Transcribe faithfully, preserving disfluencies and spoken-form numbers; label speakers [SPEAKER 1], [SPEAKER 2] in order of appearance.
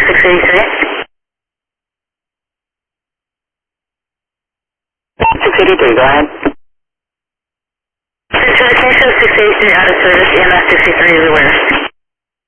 [SPEAKER 1] six eighty-three. six eighty-three, go ahead. Can you show six eighty-three out of service, E M S sixty-three is aware.